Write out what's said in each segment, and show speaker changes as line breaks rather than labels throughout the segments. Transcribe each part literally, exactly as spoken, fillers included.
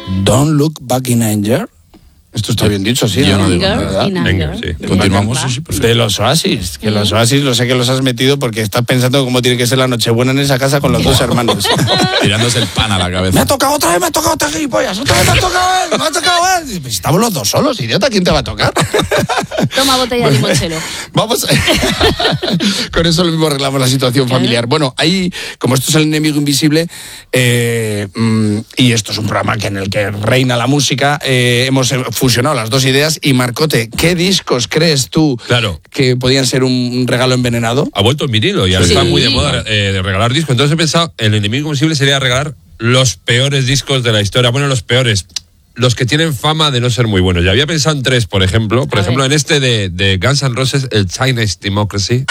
Don't Look Back in Anger. Esto está bien dicho, sí.
Yo no digo
nada.
Anger, sí.
Continuamos. Sí, sí, de los Oasis. Que los Oasis lo sé que los has metido porque estás pensando cómo tiene que ser la Nochebuena en esa casa con los dos hermanos.
Tirándose el pan a la cabeza.
Me ha tocado otra vez, me ha tocado otra gilipollas. Otra vez me ha tocado él, me ha tocado él. Estamos los dos solos, idiota. ¿Quién te va a tocar?
Toma botella de limonchelo.
Vamos. Con eso lo mismo arreglamos la situación familiar. Bueno, ahí, como esto es el enemigo invisible, eh, y esto es un programa que en el que reina la música, eh, hemos fusionado las dos ideas. Y Marcote, ¿qué discos crees tú
claro.
que podían ser un regalo envenenado?
Ha vuelto en vinilo y ahora sí. está muy de moda eh, de regalar discos. Entonces he pensado, el enemigo invisible sería regalar los peores discos de la historia. Bueno, los peores, los que tienen fama de no ser muy buenos. Ya había pensado en tres, por ejemplo. Por A ejemplo, ver. en este de, de Guns N' Roses, el Chinese Democracy.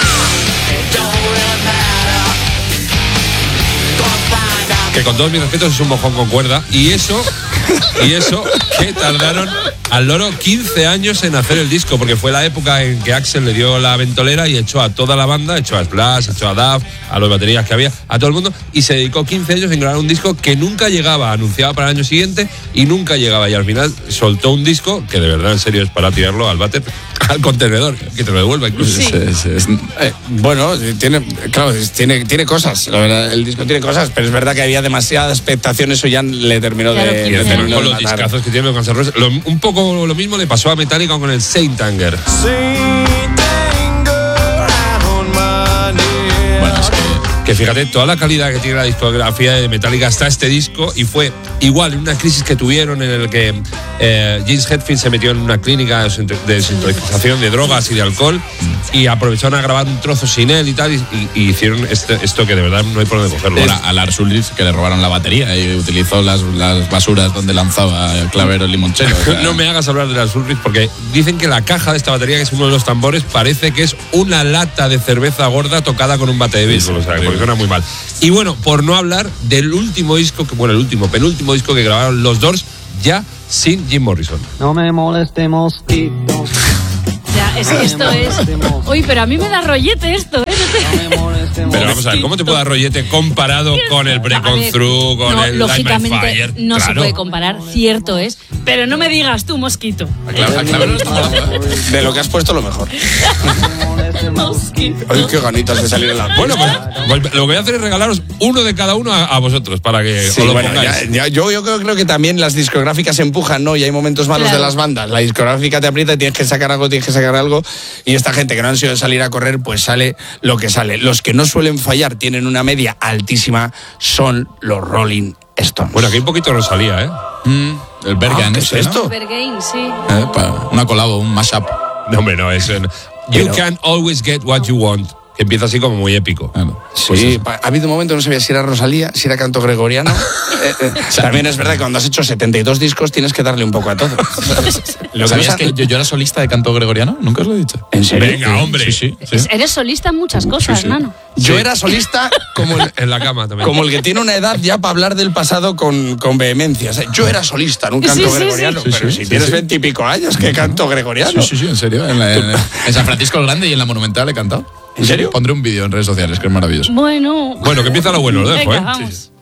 Que con todos mis respetos es un mojón con cuerda. Y eso, y eso que tardaron al loro quince años en hacer el disco, porque fue la época en que Axl le dio la ventolera y echó a toda la banda, echó a Slash, echó a Duff, a los baterías que había, a todo el mundo, y se dedicó quince años en grabar un disco que nunca llegaba, anunciaba para el año siguiente y nunca llegaba, y al final soltó un disco que de verdad en serio es para tirarlo al váter, al contenedor, que te lo devuelva incluso.
Sí.
Es, es, eh, bueno, tiene, claro, tiene, tiene cosas, la verdad, el disco tiene cosas, pero es verdad que había demasiada expectación, eso ya le terminó
claro,
de,
y
le
terminó
terminó
con
de
los
matar.
discazos que tiene los Guns N' Roses. Lo, un poco lo mismo le pasó a Metallica con el Saint Anger.
Bueno, es que
Que fíjate, toda la calidad que tiene la discografía de Metallica hasta este disco, y fue igual en una crisis que tuvieron en el que eh, James Hetfield se metió en una clínica de desintoxicación de drogas y de alcohol y aprovecharon a grabar un trozo sin él y tal, y, y, y hicieron este, esto que de verdad no hay por dónde cogerlo.
Ahora, a Lars Ulrich, que le robaron la batería y utilizó las, las basuras donde lanzaba el clavero el limonchelo. O sea.
No me hagas hablar de Lars Ulrich porque dicen que la caja de esta batería, que es uno de los tambores, parece que es una lata de cerveza gorda tocada con un bate de béisbol, o sea, porque suena muy mal. Y bueno, por no hablar del último disco, que bueno, el último, penúltimo disco que grabaron los Doors, ya sin Jim Morrison.
No me moleste, mosquito.
Ya, es que esto es... Uy, pero a mí me da rollete esto, ¿eh?
Pero vamos a ver, ¿cómo te puede dar rollete comparado con el Break On Through, con
no,
el Light My
lógicamente
Fire?
no
Claro.
se puede comparar, cierto es, pero no me digas tú, mosquito.
Claro, a Clavero está molando, ¿eh?
De lo que has puesto lo mejor.
Mosquito.
Ay, qué ganitas de salir en la...
Bueno, pues, pues lo que voy a hacer es regalaros uno de cada uno a, a vosotros, para que
Sí,
os lo
bueno,
pongáis.
ya, ya, yo, yo creo, creo que también las discográficas empujan, ¿no? Y hay momentos malos
Claro.
de las bandas. La discográfica te aprieta y tienes que sacar algo, tienes que sacar algo. Y esta gente que no han sido de salir a correr, pues sale lo que sale. Los que no suelen fallar, tienen una media altísima, son los Rolling Stones.
Bueno, aquí un poquito Rosalía, ¿eh?
Mm, el Bergen,
Ah, ¿qué
este,
es esto?
Bergain, sí.
¿no? Eh, pa- una colabo, un mashup.
No, hombre, no, es... en- You
Pero-
can always get what you want. Que empieza así como muy épico.
Claro.
Sí,
Pues eso.
pa- ha habido un momento, no sabía si era Rosalía, si era canto gregoriano. Eh, eh, también es verdad que cuando has hecho setenta y dos discos tienes que darle un poco a todo. Lo que
¿Sabías
pasa-
que yo, yo era solista de canto gregoriano? ¿Nunca os lo he dicho?
¿En serio?
Venga, hombre.
Sí, sí. sí.
Eres solista en muchas cosas,
sí.
mano.
Yo
Sí.
era solista como el,
En la cama también.
como el que tiene una edad ya para hablar del pasado con, con vehemencia. O sea, yo era solista en un canto
Sí, sí,
gregoriano,
sí.
pero
Sí,
si
sí,
tienes
sí.
veintipico años, ¿qué canto gregoriano?
Sí, sí, sí, en serio. En, la- en- en San Francisco el Grande y en la Monumental he cantado.
¿En serio?
Pondré un vídeo en redes sociales, que es maravilloso.
Bueno.
Bueno, que empieza lo bueno, lo dejo,
Venga,
¿eh?
vamos.
Sí, sí.